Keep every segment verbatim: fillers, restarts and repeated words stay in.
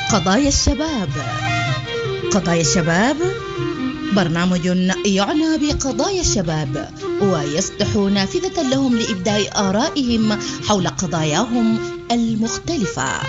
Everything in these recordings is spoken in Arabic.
قضايا الشباب. قضايا الشباب برنامج يعنى بقضايا الشباب ويفتح نافذة لهم لإبداء آرائهم حول قضاياهم المختلفة.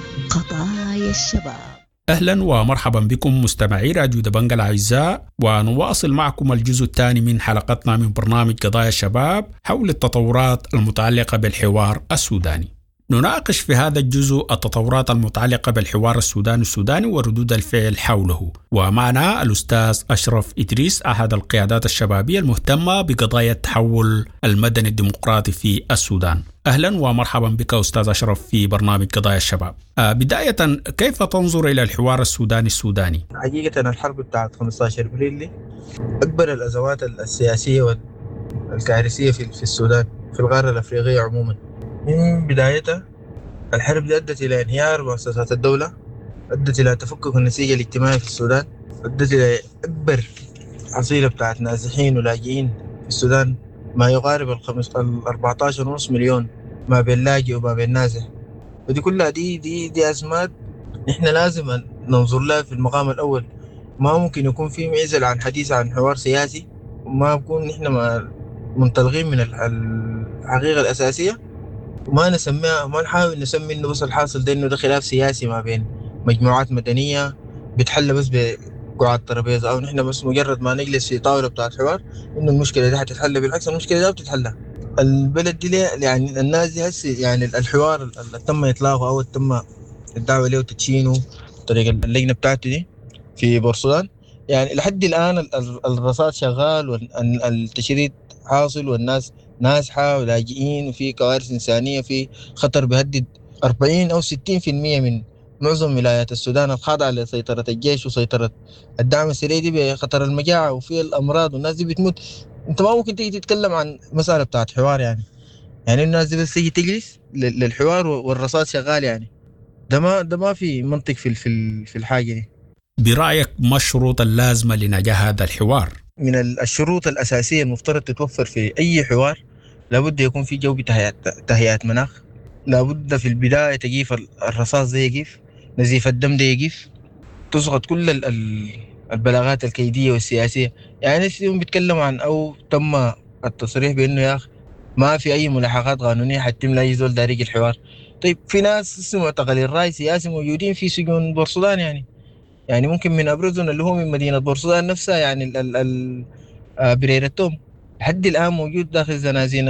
قضايا الشباب. أهلا ومرحبا بكم مستمعي راديو دبنجة الأعزاء، ونواصل معكم الجزء الثاني من حلقتنا من برنامج قضايا الشباب حول التطورات المتعلقة بالحوار السوداني. نناقش في هذا الجزء التطورات المتعلقة بالحوار السوداني السوداني وردود الفعل حوله، ومعنا الأستاذ أشرف إدريس أحد القيادات الشبابية المهتمة بقضايا التحول المدني الديمقراطي في السودان. أهلا ومرحبا بك أستاذ أشرف في برنامج قضايا الشباب. آه بداية، كيف تنظر إلى الحوار السوداني السوداني؟ حقيقة الحرب بتاعت خمسة عشر أبريل دي أكبر الأزمات السياسية والكارثية في في السودان في القارة الأفريقية عموما. من بدايتها الحرب دي أدت إلى انهيار مؤسسات الدولة، أدت إلى تفكك النسيج الاجتماعي في السودان، أدت إلى أكبر حصيلة بتاعت نازحين ولاجئين في السودان ما يقارب الخمس الأربعة عشر ونص مليون ما بين لاجئ وما بين نازح. ودي كلها دي دي دي أزمات نحن لازم ننظر لها في المقام الأول. ما ممكن يكون في معزل عن حديث عن حوار سياسي وما نكون نحن ما منطلقين من الحقيقة الأساسية، وما نسميها ما نحاول نسمي إنه بس الحاصل ده إنه ده خلاف سياسي ما بين مجموعات مدنية بتحل بس بقعاد ترابيزة، أو نحن بس مجرد ما نجلس في طاولة بتاعت حوار إنه المشكلة دي حتتحل. بالعكس، المشكلة دي بتتحلها. البلد دي ليه يعني الناس دي هسه يعني الحوار اللي تم إطلاقه أو تم الدعوة له وتدشينه طريق اللجنة بتاعته دي في بورسودان، يعني لحد الآن الرصاد شغال والتشريد حاصل والناس نازحة ولاجئين وفي كوارث إنسانية، في خطر بيهدد أربعين أو ستين في المية من معظم ولايات السودان الخاضعة لسيطرة الجيش وسيطرة الدعم السريع دي بخطر المجاعة وفي الأمراض والناس دي بتموت. أنت ما ممكن تيجي تتكلم عن مسألة بتاعت حوار، يعني يعني الناس دي بس تيجي تجلس للحوار والرصاد شغال، يعني ده ما ده ما في منطق في في في الحاجة دي. برأيك ما الشروط اللازمة لنجاح هذا الحوار؟ من الشروط الأساسية المفترض تتوفر في أي حوار، لابد يكون في جو تهيئة مناخ، لابد في البداية تجيف الرصاص ده يجيف، نزيف الدم ده يجيف، تسقط كل البلاغات الكيدية والسياسية. يعني اليوم بيتكلم عن أو تم التصريح بأنه يا أخي ما في أي ملاحقات قانونية حتم لا يزول دارج الحوار. طيب في ناس اسمه معتقلين الرأي سياسي موجودين في سجون بورسودان، يعني يعني ممكن من أبرزهم اللي هو من مدينة بورسودان نفسها، يعني ال ال ال بريرة توم لحد الآن موجود داخل زنازين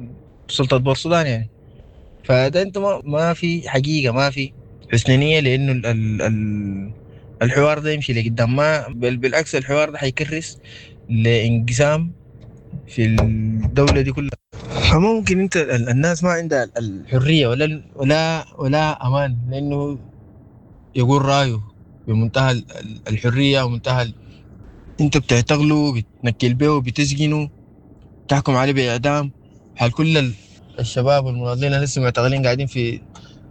سلطة بورسودان. يعني فده أنت ما, ما في حقيقة، ما في حسن نية لأنه ال ال ال الحوار ده يمشي لقدام. ما بل بالعكس الحوار ده حيكرس لانقسام في الدولة دي كلها. فما ممكن أنت الناس ما عندها الحرية ولا ولا ولا أمان لأنه يقول رأيه بمنتهى الحرية ومنتهى ال... انت بتعتقله بتنكل به بتسجنه تحكم عليه بإعدام. حال كل الشباب والمناضلين لسه معتقلين قاعدين في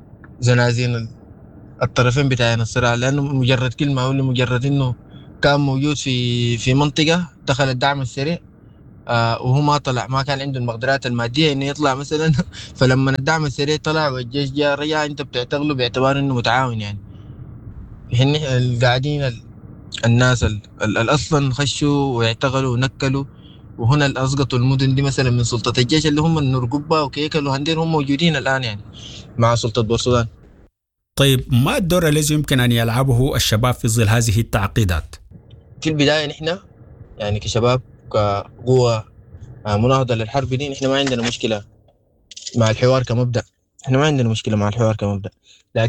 زنازين الطرفين بتاعين الصراع، لأنه مجرد كلمة أو مجرد إنه كان موجود في في منطقة دخل الدعم السريع آه وهو ما طلع، ما كان عنده المقدرات المادية إنه يطلع مثلا فلما الدعم السريع طلع والجيش جاء رجع أنت بتعتقله باعتبار إنه متعاون. يعني هن القاعدين الناس اللي أصلا خشوا واعتقلوا ونكلوا وهنا الأسقطوا المدن دي مثلا من سلطة الجيش اللي هم النرقبة وكيكل وهندير هم موجودين الآن يعني مع سلطة بورسودان. طيب ما الدور الذي يمكن أن يلعبه الشباب في ظل هذه التعقيدات؟ في البداية نحن يعني كشباب كقوة مناهضة للحرب دي نحن ما عندنا مشكلة مع الحوار كمبدأ، نحن ما عندنا مشكلة مع الحوار كمبدأ،